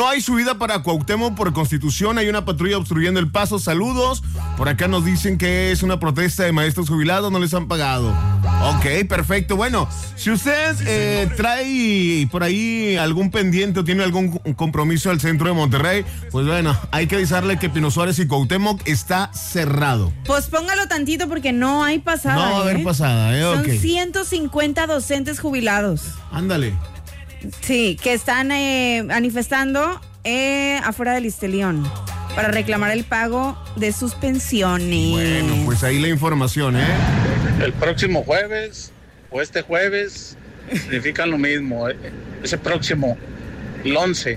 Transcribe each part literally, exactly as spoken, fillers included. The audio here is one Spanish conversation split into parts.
No hay subida para Cuauhtémoc por Constitución, hay una patrulla obstruyendo el paso. Saludos. Por acá nos dicen que es una protesta de maestros jubilados, no les han pagado. Ok, perfecto. Bueno, si usted eh, trae por ahí algún pendiente o tiene algún compromiso al centro de Monterrey, pues bueno, hay que avisarle que Pino Suárez y Cuauhtémoc está cerrado. Pues póngalo tantito porque no hay pasada. No va a haber ¿eh? pasada, ¿eh? Son Okay. ciento cincuenta docentes jubilados. Ándale. Sí, que están eh, manifestando eh, afuera del Istelión para reclamar el pago de sus pensiones. Bueno, pues ahí la información, ¿eh? El próximo jueves o este jueves significan lo mismo. ¿eh? Ese próximo, el once.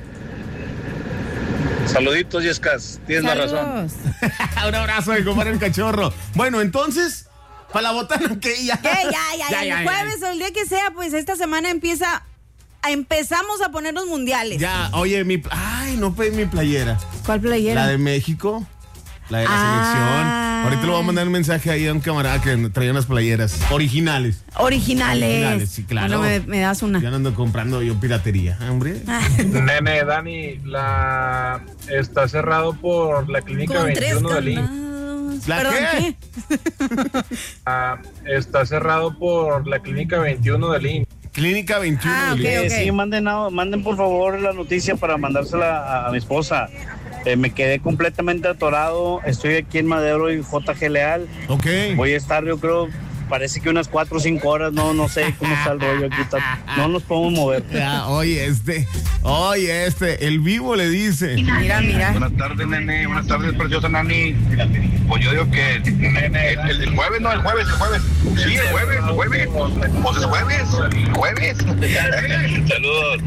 Saluditos, Yescas. Tienes Saludos. la razón. Un abrazo de compadre el cachorro. Bueno, entonces, para la botana que ya. ¿Qué? Ya, ya, ya. Ya, el ya, jueves o el día que sea, pues esta semana empieza. Empezamos a poner los mundiales. Ya, oye, mi. Ay, no pedí mi playera. ¿Cuál playera? La de México. La de la Ah. selección. Ahorita le voy a mandar un mensaje ahí a un camarada que traía unas playeras originales. Originales. Originales, sí, claro. Bueno, me, me das una. Ya no ando comprando yo piratería, hombre. Nene, Dani, la está cerrado por la clínica Con tres veintiuno del I M S S. candados. ¿La Perdón, qué? ¿qué? Ah, está cerrado por la clínica veintiuno del I M S S. Clínica veintiuno. Ah, del ok, I M S S. ok. Sí, manden, no, manden por favor la noticia para mandársela a, a mi esposa. Eh, me quedé completamente atorado. Estoy aquí en Madero y J G Leal. Ok. Voy a estar, yo creo, parece que unas cuatro o cinco horas. No, no sé cómo está el rollo aquí. Está- no nos podemos mover. Ya, oye, este. Oye, este. El vivo le dice. Mira, mira. Buenas tardes, nene. Buenas tardes, preciosa Nani. Pues yo digo que nene, el, el jueves, no, el jueves, el jueves. Sí, el jueves, el jueves. Pues es jueves, jueves. Saludos.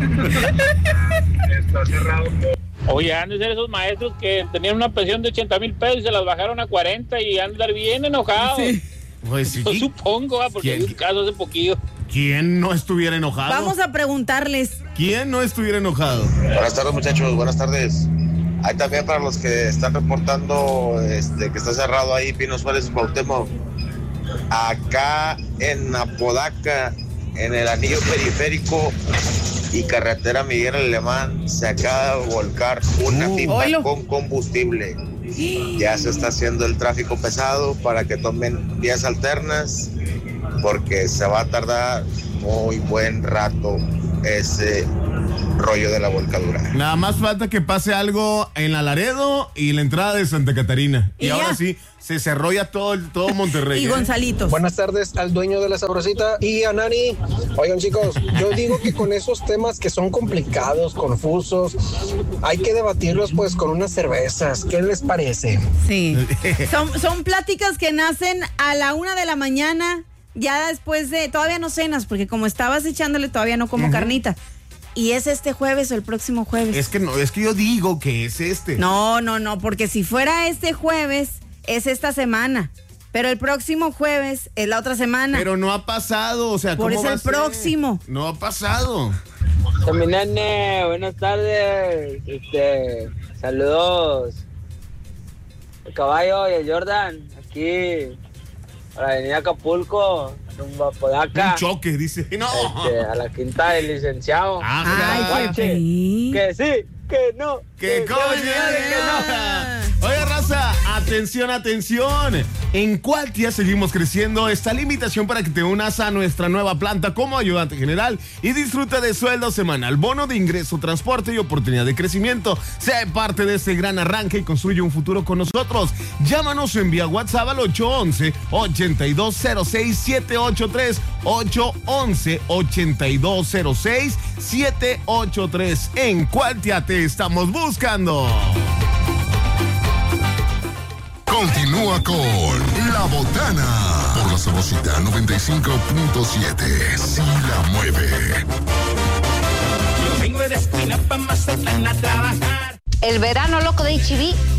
Está cerrado por... Oye, han de ser esos maestros que tenían una pensión de ochenta mil pesos y se las bajaron a cuarenta y han de andar bien enojados. Sí. Pues sí. Yo supongo, ah, porque ¿Quién? hay un caso hace poquillo. ¿Quién no estuviera enojado? Vamos a preguntarles. ¿Quién no estuviera enojado? Buenas tardes, muchachos. Buenas tardes. Hay también para los que están reportando este, que está cerrado ahí Pino Suárez y Cuauhtémoc. Acá en Apodaca, en el anillo periférico y carretera Miguel Alemán, se acaba de volcar una Uh. pipa Oilo. con combustible. Ya se está haciendo el tráfico pesado para que tomen vías alternas, porque se va a tardar muy buen rato ese rollo de la volcadura. Nada más falta que pase algo en la Laredo y la entrada de Santa Catarina. Y, Y ahora ya. sí, se cerró ya todo, el- todo Monterrey. Y ¿eh? Gonzalitos. Buenas tardes al dueño de la Sabrosita y a Nani. Oigan, chicos, yo digo que con esos temas que son complicados, confusos, hay que debatirlos pues con unas cervezas. ¿Qué les parece? Sí. Son, son pláticas que nacen a la una de la mañana, ya después de. Todavía no cenas, porque como estabas echándole, todavía no como carnita. ¿Y es este jueves o el próximo jueves? Es que no, es que yo digo que es este. No, no, no, porque si fuera este jueves, es esta semana. Pero el próximo jueves es la otra semana. Pero no ha pasado, o sea, Por ¿cómo eso va el a ser? próximo. No ha pasado. Mi nene, buenas tardes. Este, saludos. El caballo y el Jordan, aquí, a la avenida Acapulco, rumbo a Podaca. Un choque, dice. No. Este, a la quinta del licenciado. Ah, Ay, claro. qué feliz. Que sí, que no. ¿Qué coño? Oye, raza, atención, atención. En Cualtia seguimos creciendo. Está la invitación para que te unas a nuestra nueva planta como ayudante general y disfruta de sueldo semanal, bono de ingreso, transporte y oportunidad de crecimiento. Sé parte de este gran arranque y construye un futuro con nosotros. Llámanos o envía WhatsApp al ocho once, ochenta y dos cero seis, siete ocho tres, ocho once, ochenta y dos cero seis, siete ocho tres. En Cualtia te estamos buscando. Continúa con La Botana por la Sabrosita noventa y cinco punto siete. Sí la mueve. El verano loco de H B